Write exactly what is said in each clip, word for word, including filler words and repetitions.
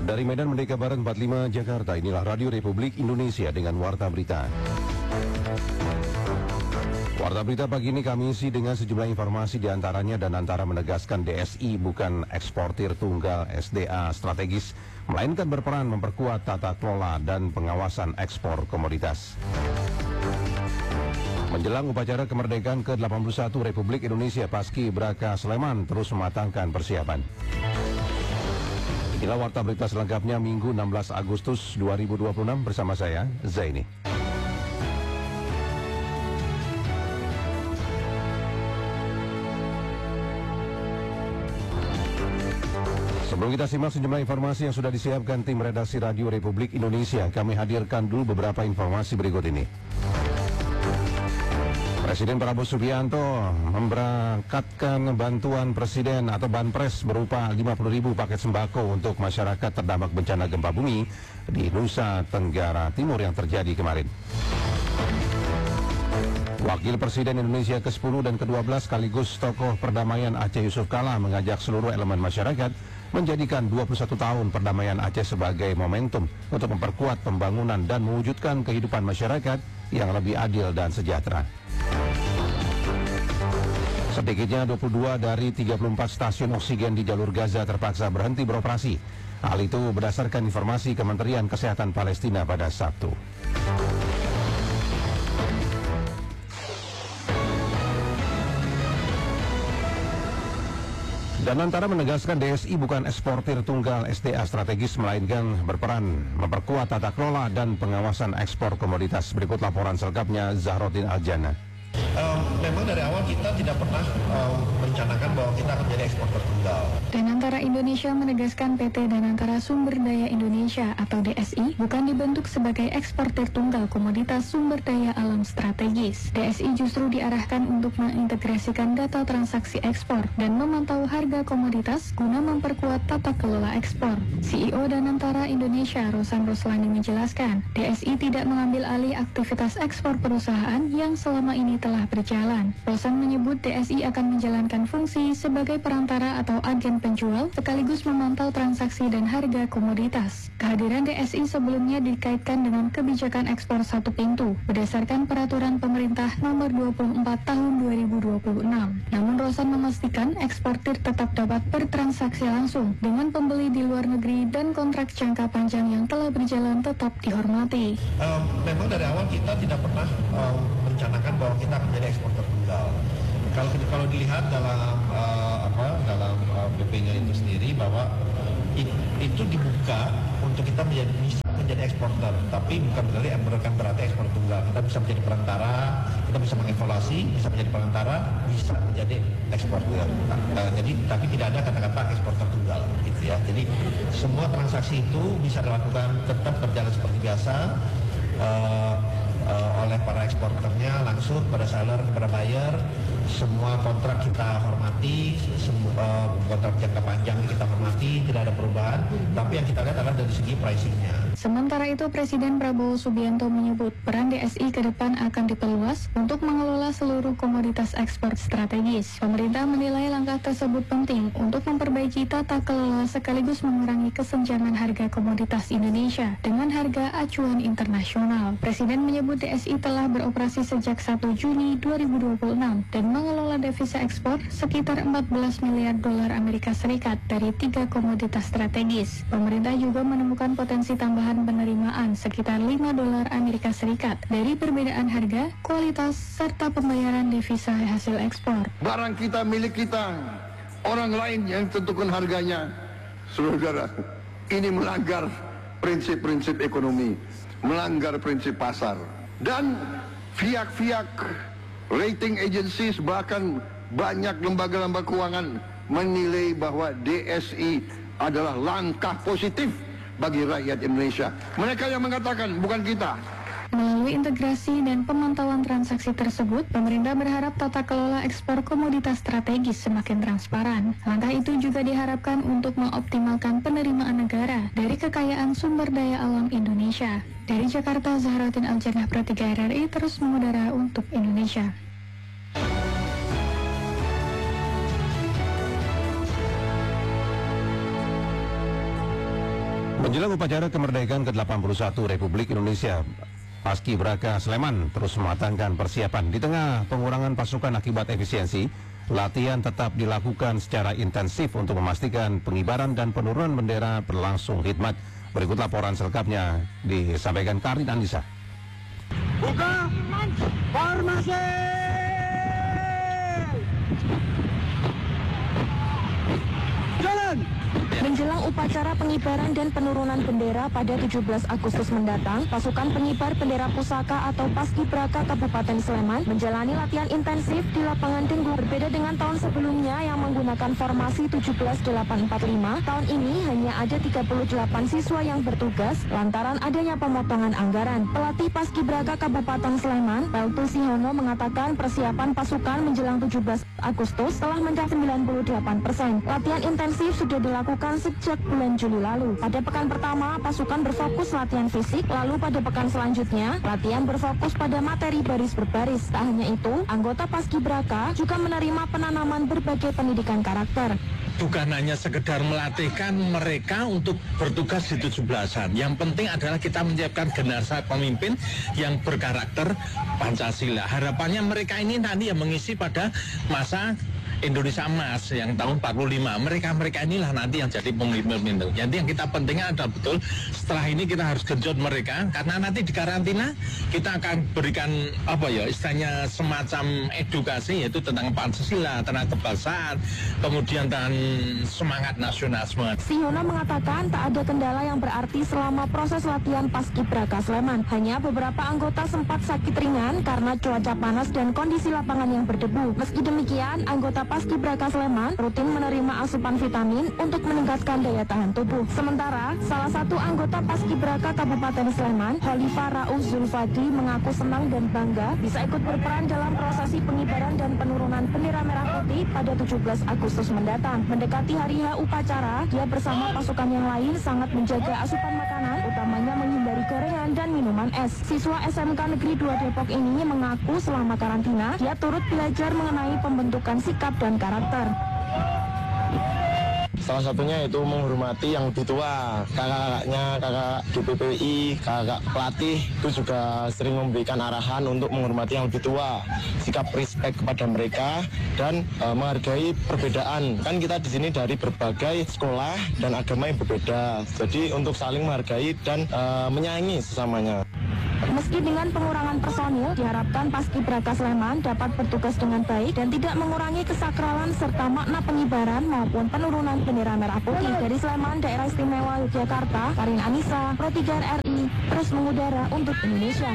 Dari Medan Merdeka Barat empat puluh lima Jakarta, inilah Radio Republik Indonesia dengan Warta Berita. Warta Berita pagi ini kami isi dengan sejumlah informasi diantaranya dan antara menegaskan D S I bukan eksportir tunggal S D A strategis, melainkan berperan memperkuat tata kelola dan pengawasan ekspor komoditas. Menjelang upacara kemerdekaan ke delapan puluh satu Republik Indonesia, Paskibraka Sleman terus mematangkan persiapan. Inilah Warta Berita selengkapnya Minggu enam belas Agustus dua ribu dua puluh enam bersama saya, Zaini. Sebelum kita simak sejumlah informasi yang sudah disiapkan tim redaksi Radio Republik Indonesia, kami hadirkan dulu beberapa informasi berikut ini. Presiden Prabowo Subianto memberangkatkan bantuan Presiden atau Banpres berupa lima puluh ribu paket sembako untuk masyarakat terdampak bencana gempa bumi di Nusa Tenggara Timur yang terjadi kemarin. Wakil Presiden Indonesia ke sepuluh dan ke dua belas sekaligus tokoh perdamaian Aceh Yusuf Kala mengajak seluruh elemen masyarakat menjadikan dua puluh satu tahun perdamaian Aceh sebagai momentum untuk memperkuat pembangunan dan mewujudkan kehidupan masyarakat yang lebih adil dan sejahtera. Sedikitnya dua puluh dua dari tiga puluh empat stasiun oksigen di jalur Gaza terpaksa berhenti beroperasi. Hal itu berdasarkan informasi Kementerian Kesehatan Palestina pada Sabtu. Dan antara menegaskan D S I bukan eksportir tunggal S D A strategis, melainkan berperan memperkuat tata kelola dan pengawasan ekspor komoditas. Berikut laporan selengkapnya Zahroddin Aljana. Um, memang dari awal kita tidak pernah um, merencanakan bahwa kita akan menjadi eksportir tunggal. Danantara Indonesia menegaskan P T Danantara Sumber Daya Indonesia atau D S I bukan dibentuk sebagai eksportir tunggal komoditas sumber daya alam strategis. D S I justru diarahkan untuk mengintegrasikan data transaksi ekspor dan memantau harga komoditas guna memperkuat tata kelola ekspor. C E O Danantara Indonesia Rosan Roslani menjelaskan, D S I tidak mengambil alih aktivitas ekspor perusahaan yang selama ini telah berjalan. Rosan menyebut D S I akan menjalankan fungsi sebagai perantara atau agen penjual sekaligus memantau transaksi dan harga komoditas. Kehadiran D S I sebelumnya dikaitkan dengan kebijakan ekspor satu pintu berdasarkan peraturan pemerintah nomor dua puluh empat tahun dua ribu dua puluh enam. Namun Rosan memastikan eksportir tetap dapat bertransaksi langsung dengan pembeli di luar negeri dan kontrak jangka panjang yang telah berjalan tetap dihormati. Um, memang dari awal kita tidak pernah um, merencanakan bahwa kita akan menjadi eksportir tunggal. Kalau kalau dilihat dalam uh, apa dalam uh, B P-nya itu sendiri bahwa it, itu dibuka untuk kita menjadi bisa menjadi eksporter, tapi bukan berarti bukan berarti ekspor tunggal. Kita bisa menjadi perantara, kita bisa mengevaluasi, bisa menjadi perantara, bisa menjadi eksporter. Uh, jadi tapi tidak ada kata-kata eksporter tunggal, gitu ya. Jadi semua transaksi itu bisa dilakukan tetap berjalan seperti biasa. Uh, Uh, oleh para eksporternya langsung kepada seller, kepada buyer. Semua kontrak kita hormati, semua uh, kontrak jangka panjang kita hormati, tidak ada perubahan. Tapi yang kita lihat adalah dari segi pricingnya. Sementara itu, Presiden Prabowo Subianto menyebut peran D S I ke depan akan diperluas untuk mengelola seluruh komoditas ekspor strategis. Pemerintah menilai langkah tersebut penting untuk memperbaiki tata kelola sekaligus mengurangi kesenjangan harga komoditas Indonesia dengan harga acuan internasional. Presiden menyebut D S I telah beroperasi sejak satu Juni dua ribu dua puluh enam dan mengelola devisa ekspor sekitar empat belas miliar dolar Amerika Serikat dari tiga komoditas strategis. Pemerintah juga menemukan potensi tambahan penerimaan sekitar lima dolar Amerika Serikat dari perbedaan harga, kualitas, serta pembayaran devisa hasil ekspor. Barang kita milik kita, orang lain yang tentukan harganya. Saudara, ini melanggar prinsip-prinsip ekonomi, melanggar prinsip pasar. Dan pihak-pihak rating agencies, bahkan banyak lembaga-lembaga keuangan menilai bahwa D S I adalah langkah positif bagi rakyat Indonesia. Mereka yang mengatakan, bukan kita. Melalui integrasi dan pemantauan transaksi tersebut, pemerintah berharap tata kelola ekspor komoditas strategis semakin transparan. Langkah itu juga diharapkan untuk mengoptimalkan penerimaan negara dari kekayaan sumber daya alam Indonesia. Dari Jakarta, Zahroddin Aljana, Pro tiga R R I terus mengudara untuk Indonesia. Menjelang upacara kemerdekaan ke delapan puluh satu Republik Indonesia, Paskibraka Sleman terus mematangkan persiapan. Di tengah pengurangan pasukan akibat efisiensi, latihan tetap dilakukan secara intensif untuk memastikan pengibaran dan penurunan bendera berlangsung hikmat. Berikut laporan selengkapnya disampaikan Karin Anissa. Buka formasi! Jalan! Menjelang upacara pengibaran dan penurunan bendera pada tujuh belas Agustus mendatang, pasukan pengibar bendera pusaka atau Paskibraka Kabupaten Sleman menjalani latihan intensif di lapangan Denggu. Berbeda dengan tahun sebelumnya yang menggunakan formasi tujuh belas delapan empat lima, tahun ini hanya ada tiga puluh delapan siswa yang bertugas lantaran adanya pemotongan anggaran. Pelatih Paskibraka Kabupaten Sleman, Peltu Sihono, mengatakan persiapan pasukan menjelang tujuh belas Agustus telah mencapai sembilan puluh delapan persen. Latihan intensif sudah dilakukan sejak bulan Juli lalu. Pada pekan pertama, pasukan berfokus latihan fisik, lalu pada pekan selanjutnya, latihan berfokus pada materi baris berbaris. Tak hanya itu, anggota Paskibraka juga menerima penanaman berbagai pendidikan karakter. Bukan hanya sekedar melatihkan mereka untuk bertugas di tujuh belasan. Yang penting adalah kita menyiapkan generasi pemimpin yang berkarakter Pancasila. Harapannya mereka ini nanti yang mengisi pada masa Indonesia Emas yang tahun empat puluh lima. Mereka-mereka inilah nanti yang jadi pemimpin-pemimpin. Jadi yang kita pentingnya adalah betul setelah ini kita harus genjot mereka, karena nanti di karantina kita akan berikan apa ya istilahnya semacam edukasi, yaitu tentang Pancasila, tentang kebangsaan, kemudian tentang semangat nasionalisme. Sihono mengatakan tak ada kendala yang berarti selama proses latihan Paskibraka Sleman. Hanya beberapa anggota sempat sakit ringan karena cuaca panas dan kondisi lapangan yang berdebu. Meski demikian, anggota Paskibraka Sleman rutin menerima asupan vitamin untuk meningkatkan daya tahan tubuh. Sementara, salah satu anggota Paskibraka Kabupaten Sleman, Khalifah Rauf Zulfadi, mengaku senang dan bangga bisa ikut berperan dalam prosesi pengibaran dan penurunan bendera merah putih pada tujuh belas Agustus mendatang. Mendekati hari H upacara, dia bersama pasukan yang lain sangat menjaga asupan makanan, utamanya menghindari gorengan dan minuman es. Siswa S M K Negeri dua Depok ini mengaku selama karantina, dia turut belajar mengenai pembentukan sikap dan karakter. Salah satunya itu menghormati yang lebih tua, kakak-kakaknya, kakak D P P I, kakak pelatih itu juga sering memberikan arahan untuk menghormati yang lebih tua, sikap respect kepada mereka dan e, menghargai perbedaan. Kan kita di sini dari berbagai sekolah dan agama yang berbeda, jadi untuk saling menghargai dan e, menyayangi sesamanya. Meski dengan pengurangan personil, diharapkan Paskibraka Sleman dapat bertugas dengan baik dan tidak mengurangi kesakralan serta makna pengibaran maupun penurunan bendera merah putih. Dari Sleman, Daerah Istimewa Yogyakarta, Karin Anissa, Pro tiga R I, terus mengudara untuk Indonesia.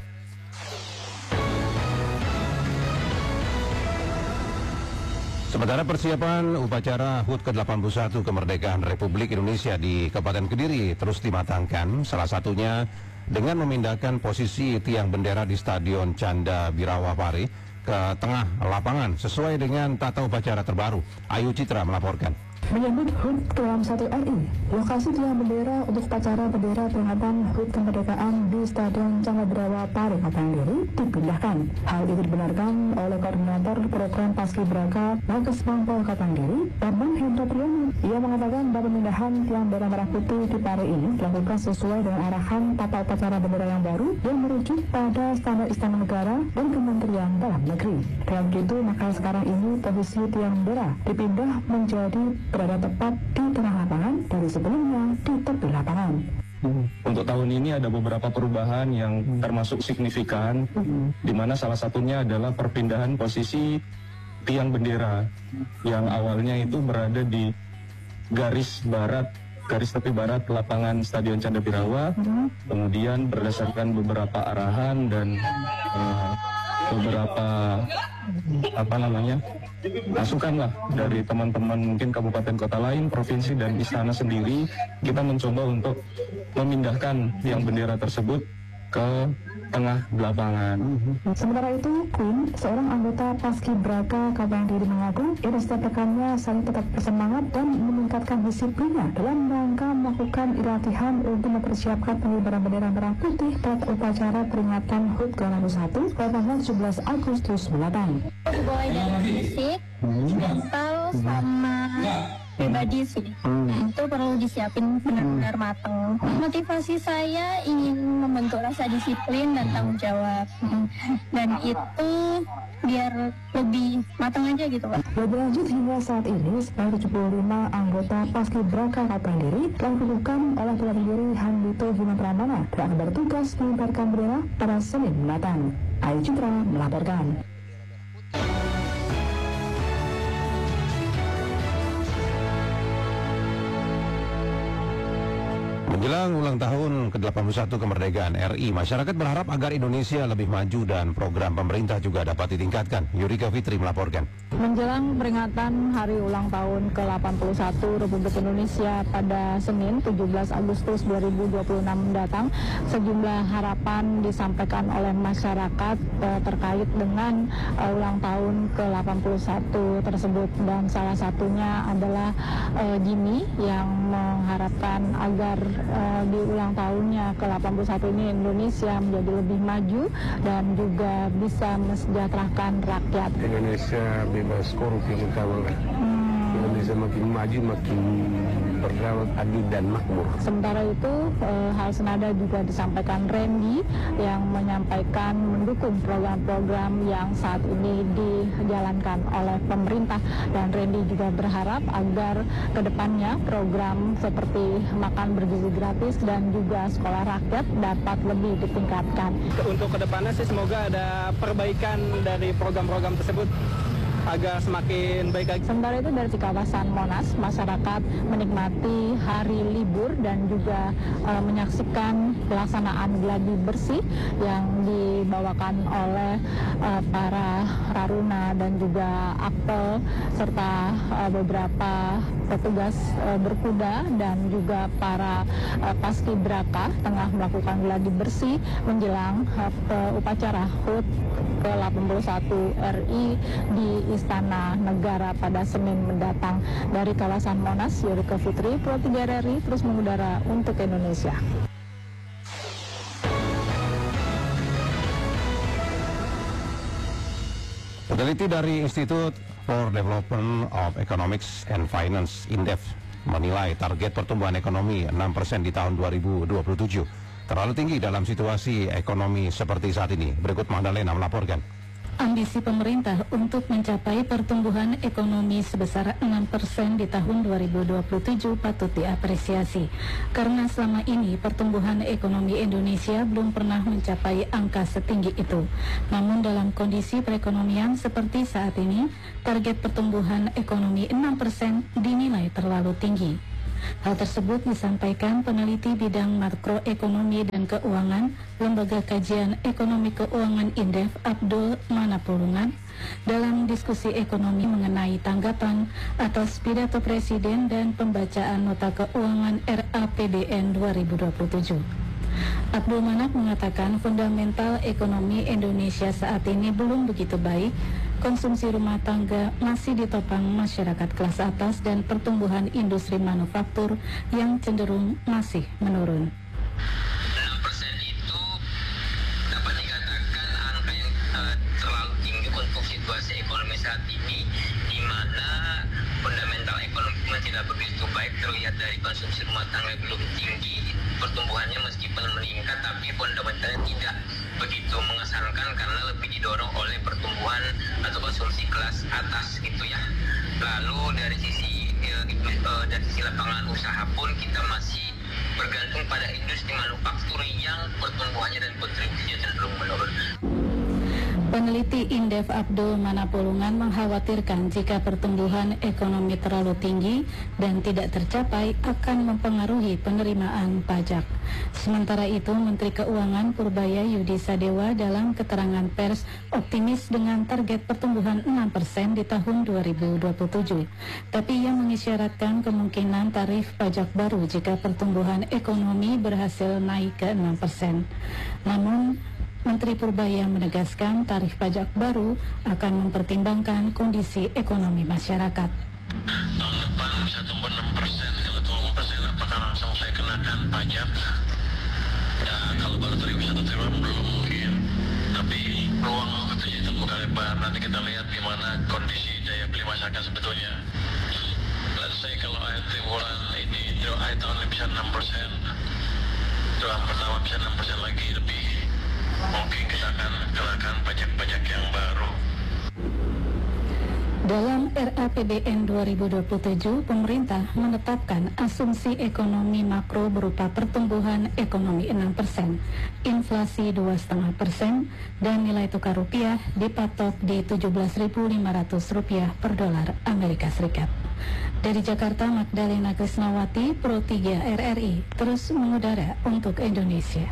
Sementara persiapan upacara H U T ke delapan puluh satu kemerdekaan Republik Indonesia di Kabupaten Kediri terus dimatangkan, salah satunya dengan memindahkan posisi tiang bendera di Stadion Canda Birawa Pare ke tengah lapangan sesuai dengan tata upacara terbaru. Ayu Citra melaporkan. Menyambut H U T ke delapan puluh satu R I, lokasi tiang bendera untuk upacara bendera peringatan H U T kemerdekaan di Stadion Canda Birawa Pare, Kabupaten Kediri dipindahkan. Hal itu dibenarkan oleh Koordinator Program Paskibraka Bagas Pampol Kabupaten Kediri, Bambang Hendro Priyono. Ia mengatakan bahwa pemindahan tiang bendera merah putih di Pare ini dilakukan sesuai dengan arahan tata upacara bendera yang baru yang merujuk pada standar Istana Negara dan Kementerian Dalam Negeri. Dengan begitu, maka sekarang ini posisi tiang bendera dipindah menjadi berada tepat di tengah lapangan dari sebelumnya di tepi lapangan. Untuk tahun ini ada beberapa perubahan yang termasuk signifikan, di mana salah satunya adalah perpindahan posisi tiang bendera yang awalnya itu berada di garis barat, garis tepi barat lapangan Stadion Canda Birawa, kemudian berdasarkan beberapa arahan dan uh, beberapa apa namanya masukan lah dari teman-teman mungkin kabupaten kota lain, provinsi dan istana sendiri, kita mencoba untuk memindahkan tiang bendera tersebut ke tengah lapangan. Sementara itu, Queen, seorang anggota Paskibraka Kabupaten Kediri, mengaku ia setiap rekannya saling tetap bersemangat dan meningkatkan disiplinnya dalam rangka melakukan latihan untuk mempersiapkan pengibaran bendera merah putih pada upacara peringatan H U T ke delapan puluh satu pada tanggal tujuh belas Agustus mendatang. Mulai dari fisik, mental, sama pribadi sih. Hmm. Itu perlu disiapin benar-benar matang. Motivasi saya ingin membentuk rasa disiplin dan tanggung jawab. Dan itu biar lebih matang aja gitu, Pak. Lebih lanjut, hingga saat ini sebanyak tujuh puluh lima anggota Paskibraka Kapal Diri telah ditentukan oleh pelatih diri Handito Bima Pramana dan akan bertugas mengibarkan bendera pada Senin mendatang. Ayu Citra melaporkan. Menjelang ulang tahun ke delapan puluh satu kemerdekaan R I, masyarakat berharap agar Indonesia lebih maju dan program pemerintah juga dapat ditingkatkan. Yurika Fitri melaporkan. Menjelang peringatan Hari Ulang Tahun ke delapan puluh satu Republik Indonesia pada Senin tujuh belas Agustus dua ribu dua puluh enam mendatang, sejumlah harapan disampaikan oleh masyarakat eh, terkait dengan eh, ulang tahun ke delapan puluh satu tersebut, dan salah satunya adalah eh, Jimmy yang mengharapkan agar uh, di ulang tahunnya ke delapan puluh satu ini Indonesia menjadi lebih maju dan juga bisa mesejahterakan rakyat. Indonesia bebas korupsi utama. Hmm. Indonesia makin maju, makin berdaulat, adil dan makmur. Sementara itu e, hal senada juga disampaikan Randy yang menyampaikan mendukung program-program yang saat ini dijalankan oleh pemerintah, dan Randy juga berharap agar kedepannya program seperti makan bergizi gratis dan juga sekolah rakyat dapat lebih ditingkatkan. Untuk kedepannya sih semoga ada perbaikan dari program-program tersebut agar semakin baik lagi. Sementara itu dari kawasan Monas, masyarakat menikmati hari libur dan juga e, menyaksikan pelaksanaan gladi bersih yang dibawakan oleh e, para Raruna dan juga Apel serta e, beberapa petugas e, berkuda dan juga para e, paskibraka tengah melakukan gladi bersih menjelang e, upacara H U T ke delapan puluh satu R I di Istana Negara pada Senin mendatang. Dari kawasan Monas, Yurika Fitri, Pro tiga R I terus mengudara untuk Indonesia. Peneliti dari Institute for Development of Economics and Finance (INDEF) menilai target pertumbuhan ekonomi enam persen di tahun dua ribu dua puluh tujuh terlalu tinggi dalam situasi ekonomi seperti saat ini. Berikut Magdalena melaporkan. Ambisi pemerintah untuk mencapai pertumbuhan ekonomi sebesar enam persen di tahun dua ribu dua puluh tujuh patut diapresiasi, karena selama ini pertumbuhan ekonomi Indonesia belum pernah mencapai angka setinggi itu. Namun dalam kondisi perekonomian seperti saat ini, target pertumbuhan ekonomi enam persen dinilai terlalu tinggi. Hal tersebut disampaikan peneliti bidang makroekonomi dan keuangan Lembaga Kajian Ekonomi Keuangan INDEF Abdul Manapulungan dalam diskusi ekonomi mengenai tanggapan atas pidato Presiden dan pembacaan nota keuangan R A P B N dua ribu dua puluh tujuh. Abdul Manap mengatakan fundamental ekonomi Indonesia saat ini belum begitu baik, konsumsi rumah tangga masih ditopang masyarakat kelas atas dan pertumbuhan industri manufaktur yang cenderung masih menurun. enam persen itu dapat dikatakan angka yang uh, terlalu tinggi untuk situasi ekonomi saat ini, di mana fundamental ekonomi tidak begitu baik, terlihat dari konsumsi rumah tangga belum tinggi, pertumbuhannya meskipun meningkat tapi fundamentalnya tidak begitu mengesankan karena lebih didorong oleh pertumbuhan atau konsumsi kelas atas gitu ya. Lalu dari sisi uh, dari sisi lapangan usaha pun kita masih bergantung pada industri manufaktur yang pertumbuhannya dan kontribusinya cenderung menurun. Peneliti INDEF Abdul Manapulungan mengkhawatirkan jika pertumbuhan ekonomi terlalu tinggi dan tidak tercapai akan mempengaruhi penerimaan pajak. Sementara itu, Menteri Keuangan Purbaya Yudi Sadewa dalam keterangan pers optimis dengan target pertumbuhan enam persen di tahun dua ribu dua puluh tujuh. Tapi ia mengisyaratkan kemungkinan tarif pajak baru jika pertumbuhan ekonomi berhasil naik ke enam persen. Namun, Menteri Purbaya menegaskan tarif pajak baru akan mempertimbangkan kondisi ekonomi masyarakat. Tahun depan bisa tumbuh enam persen, kalau tumbuh enam persen apakah langsung saya kenakan pajak? Ya, kalau baru dari wisata terima belum mungkin. Tapi peluang ketujuh terbuka lebar, nanti kita lihat gimana kondisi daya beli masyarakat sebetulnya. Lalu saya kalau akhir bulan ini akhir tahun bisa enam persen, tahun pertama bisa enam persen lagi lebih, mungkin kita akan kenakan pajak-pajak yang baru. Dalam R A P B N dua ribu dua puluh tujuh, pemerintah menetapkan asumsi ekonomi makro berupa pertumbuhan ekonomi enam persen, inflasi dua koma lima persen, dan nilai tukar rupiah dipatok di tujuh belas ribu lima ratus rupiah per dolar Amerika Serikat. Dari Jakarta, Magdalena Krisnawati, Pro tiga R R I, terus mengudara untuk Indonesia.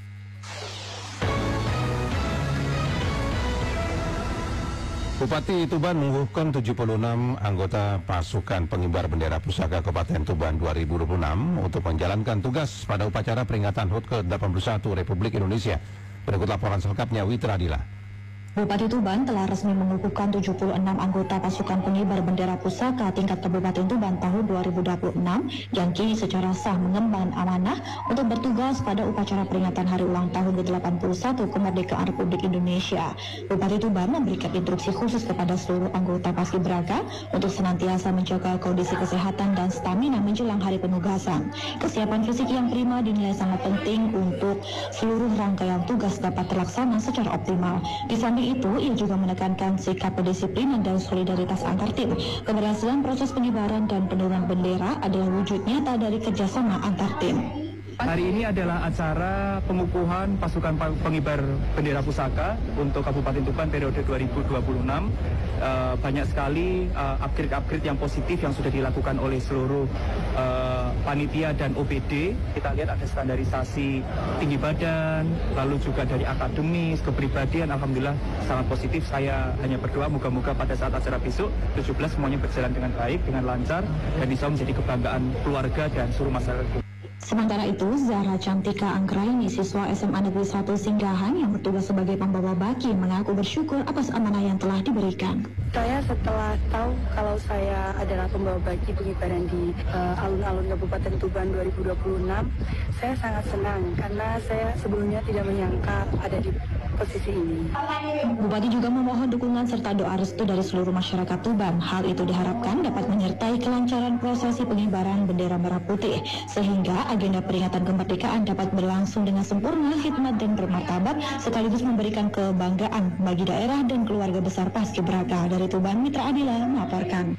Bupati Tuban mengukuhkan tujuh puluh enam anggota pasukan pengibar bendera pusaka Kabupaten Tuban dua ribu dua puluh enam untuk menjalankan tugas pada upacara peringatan H U T ke delapan puluh satu Republik Indonesia. Berikut laporan selengkapnya Witra Adila. Bupati Tuban telah resmi mengukuhkan tujuh puluh enam anggota pasukan pengibar bendera pusaka tingkat Kabupaten Tuban tahun dua ribu dua puluh enam yang kini secara sah mengemban amanah untuk bertugas pada upacara peringatan hari ulang tahun ke delapan puluh satu kemerdekaan Republik Indonesia. Bupati Tuban memberikan instruksi khusus kepada seluruh anggota Paskibraka untuk senantiasa menjaga kondisi kesehatan dan stamina menjelang hari penugasan. Kesiapan fisik yang prima dinilai sangat penting untuk seluruh rangkaian tugas dapat terlaksana secara optimal. Di samping itu, ia juga menekankan sikap kedisiplinan dan solidaritas antar tim. Keberhasilan proses pengibaran dan penurunan bendera adalah wujud nyata dari kerjasama antar tim. Hari ini adalah acara pengukuhan pasukan pengibar bendera pusaka untuk Kabupaten Tuban periode dua ribu dua puluh enam. Uh, banyak sekali uh, upgrade-upgrade yang positif yang sudah dilakukan oleh seluruh uh, panitia dan O B D. Kita lihat ada standarisasi tinggi badan, lalu juga dari akademis, kepribadian, alhamdulillah sangat positif. Saya hanya berdoa moga-moga pada saat acara besok tujuh belas semuanya berjalan dengan baik, dengan lancar, dan bisa menjadi kebanggaan keluarga dan seluruh masyarakat. Sementara itu, Zahra Cantika Anggraini, siswa S M A Negeri satu Singgahan yang bertugas sebagai pembawa baki, mengaku bersyukur atas amanah yang telah diberikan. Saya setelah tahu kalau saya adalah pembawa baki pengibaran di uh, alun-alun Kabupaten Tuban dua ribu dua puluh enam, saya sangat senang karena saya sebelumnya tidak menyangka ada di posisi ini. Bupati juga memohon dukungan serta doa restu dari seluruh masyarakat Tuban. Hal itu diharapkan dapat menyertai kelancaran prosesi pengibaran bendera merah putih, sehingga agenda peringatan kemerdekaan dapat berlangsung dengan sempurna, khidmat dan bermartabat, sekaligus memberikan kebanggaan bagi daerah dan keluarga besar Paskibraka. Dari Tuban, Mitra Adila melaporkan.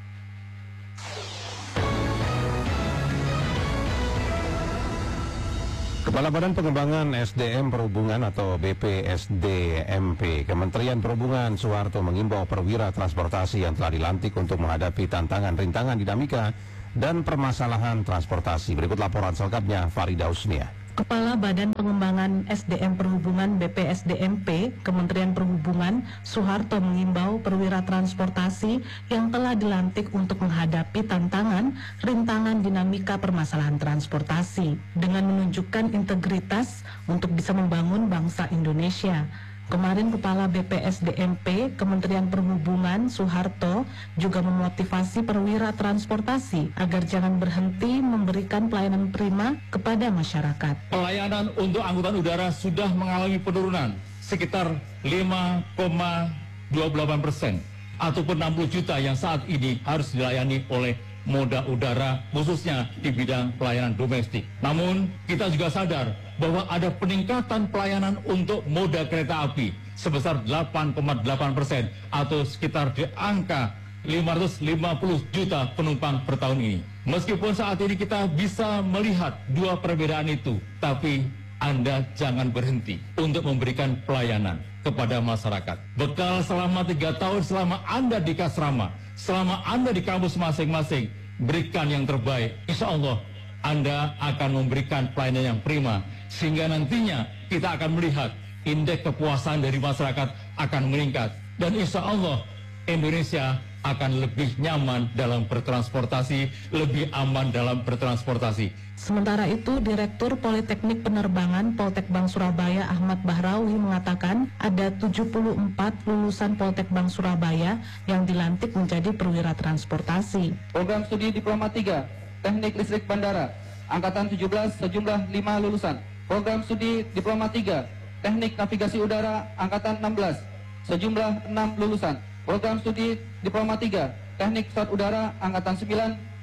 Kepala Badan Pengembangan S D M Perhubungan atau B P S D M P Kementerian Perhubungan Soeharto mengimbau perwira transportasi yang telah dilantik untuk menghadapi tantangan, rintangan, dinamika, dan permasalahan transportasi. Berikut laporan selengkapnya Farida Usnia. Kepala Badan Pengembangan S D M Perhubungan B P S D M P Kementerian Perhubungan Soeharto mengimbau perwira transportasi yang telah dilantik untuk menghadapi tantangan, rintangan, dinamika permasalahan transportasi dengan menunjukkan integritas untuk bisa membangun bangsa Indonesia. Kemarin Kepala B P S D M P Kementerian Perhubungan Soeharto juga memotivasi perwira transportasi agar jangan berhenti memberikan pelayanan prima kepada masyarakat. Pelayanan untuk angkutan udara sudah mengalami penurunan sekitar lima koma dua delapan persen ataupun enam puluh juta yang saat ini harus dilayani oleh moda udara khususnya di bidang pelayanan domestik. Namun kita juga sadar bahwa ada peningkatan pelayanan untuk moda kereta api sebesar delapan koma delapan persen atau sekitar di angka lima ratus lima puluh juta penumpang per tahun ini. Meskipun saat ini kita bisa melihat dua perbedaan itu, tapi Anda jangan berhenti untuk memberikan pelayanan kepada masyarakat. Bekal selama tiga tahun selama Anda di Kasrama, selama Anda di kampus masing-masing, berikan yang terbaik. Insya Allah Anda akan memberikan pelayanan yang prima, sehingga nantinya kita akan melihat indeks kepuasan dari masyarakat akan meningkat. Dan insya Allah Indonesia akan lebih nyaman dalam bertransportasi, lebih aman dalam bertransportasi. Sementara itu, Direktur Politeknik Penerbangan Poltek Bank Surabaya Ahmad Bahrawi mengatakan ada tujuh puluh empat lulusan Poltek Bank Surabaya yang dilantik menjadi perwira transportasi. Program studi Diploma tiga, Teknik Listrik Bandara, Angkatan tujuh belas sejumlah lima lulusan. Program studi Diploma tiga, Teknik Navigasi Udara, Angkatan enam belas, sejumlah enam lulusan. Program studi Diploma tiga, Teknik Pesawat Udara, Angkatan sembilan,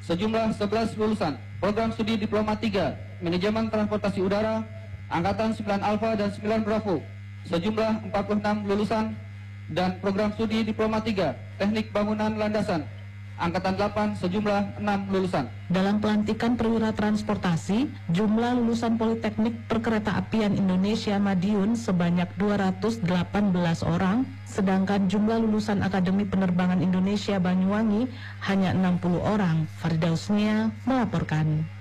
sejumlah sebelas lulusan. Program studi Diploma tiga, Manajemen Transportasi Udara, Angkatan sembilan Alfa dan sembilan Bravo, sejumlah empat puluh enam lulusan. Dan program studi Diploma tiga, Teknik Bangunan Landasan, Angkatan delapan, sejumlah enam lulusan. Dalam pelantikan perwira transportasi, jumlah lulusan Politeknik Perkeretaapian Indonesia Madiun sebanyak dua ratus delapan belas orang, sedangkan jumlah lulusan Akademi Penerbangan Indonesia Banyuwangi hanya enam puluh orang. Farida Usnia melaporkan.